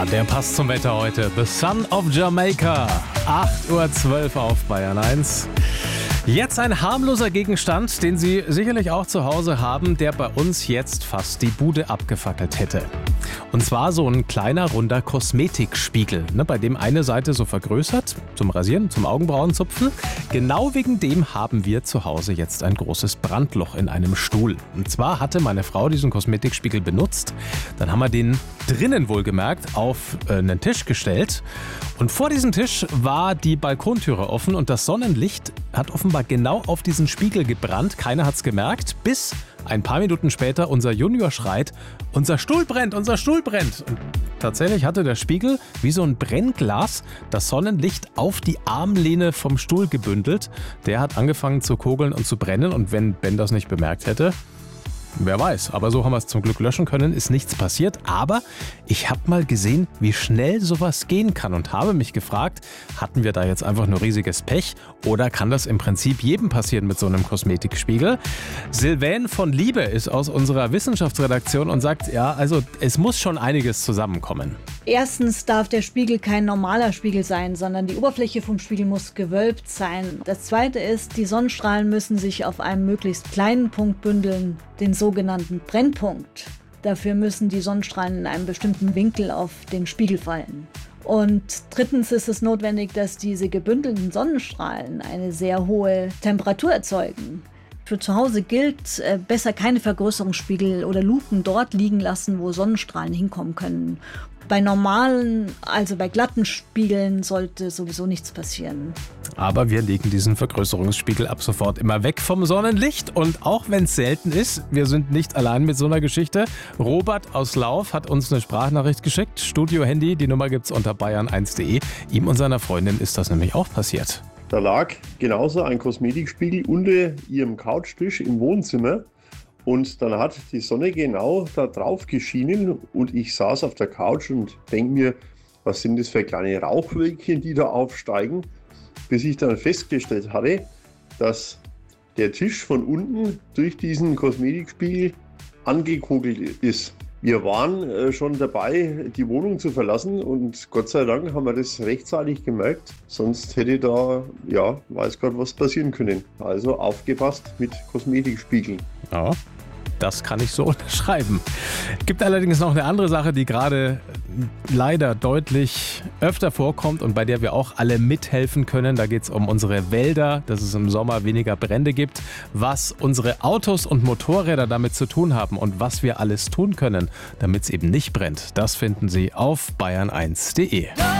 Ja, der passt zum Wetter heute. The Son of Jamaica. 8:12 Uhr auf Bayern 1. Jetzt ein harmloser Gegenstand, den Sie sicherlich auch zu Hause haben, der bei uns jetzt fast die Bude abgefackelt hätte. Und zwar so ein kleiner, runder Kosmetikspiegel, bei dem eine Seite so vergrößert, zum Rasieren, zum Augenbrauenzupfen. Genau wegen dem haben wir zu Hause jetzt ein großes Brandloch in einem Stuhl. Und zwar hatte meine Frau diesen Kosmetikspiegel benutzt. Dann haben wir den drinnen wohlgemerkt auf einen Tisch gestellt. Und vor diesem Tisch war die Balkontüre offen und das Sonnenlicht hat offenbar genau auf diesen Spiegel gebrannt. Keiner hat's gemerkt, bis ein paar Minuten später unser Junior schreit, unser Stuhl brennt, unser Stuhl brennt. Und tatsächlich hatte der Spiegel wie so ein Brennglas das Sonnenlicht auf die Armlehne vom Stuhl gebündelt. Der hat angefangen zu kokeln und zu brennen und wenn Ben das nicht bemerkt hätte, wer weiß, aber so haben wir es zum Glück löschen können, ist nichts passiert. Aber ich habe mal gesehen, wie schnell sowas gehen kann und habe mich gefragt, hatten wir da jetzt einfach nur riesiges Pech oder kann das im Prinzip jedem passieren mit so einem Kosmetikspiegel? Sylvain von Liebe ist aus unserer Wissenschaftsredaktion und sagt, ja, also es muss schon einiges zusammenkommen. Erstens darf der Spiegel kein normaler Spiegel sein, sondern die Oberfläche vom Spiegel muss gewölbt sein. Das Zweite ist, die Sonnenstrahlen müssen sich auf einem möglichst kleinen Punkt bündeln, den sogenannten Brennpunkt. Dafür müssen die Sonnenstrahlen in einem bestimmten Winkel auf den Spiegel fallen. Und drittens ist es notwendig, dass diese gebündelten Sonnenstrahlen eine sehr hohe Temperatur erzeugen. Für zu Hause gilt, besser keine Vergrößerungsspiegel oder Lupen dort liegen lassen, wo Sonnenstrahlen hinkommen können. Bei normalen, also bei glatten Spiegeln sollte sowieso nichts passieren. Aber wir legen diesen Vergrößerungsspiegel ab sofort immer weg vom Sonnenlicht. Und auch wenn es selten ist, wir sind nicht allein mit so einer Geschichte. Robert aus Lauf hat uns eine Sprachnachricht geschickt. Studio-Handy, die Nummer gibt's unter bayern1.de. Ihm und seiner Freundin ist das nämlich auch passiert. Da lag genauso ein Kosmetikspiegel unter ihrem Couchtisch im Wohnzimmer und dann hat die Sonne genau da drauf geschienen und ich saß auf der Couch und denke mir, was sind das für kleine Rauchwölkchen, die da aufsteigen, bis ich dann festgestellt hatte, dass der Tisch von unten durch diesen Kosmetikspiegel angekugelt ist. Wir waren schon dabei, die Wohnung zu verlassen und Gott sei Dank haben wir das rechtzeitig gemerkt. Sonst hätte da, weiß Gott, was passieren können. Also aufgepasst mit Kosmetikspiegeln. Ja, das kann ich so unterschreiben. Es gibt allerdings noch eine andere Sache, die gerade leider deutlich öfter vorkommt und bei der wir auch alle mithelfen können. Da geht es um unsere Wälder, dass es im Sommer weniger Brände gibt, was unsere Autos und Motorräder damit zu tun haben und was wir alles tun können, damit es eben nicht brennt. Das finden Sie auf bayern1.de.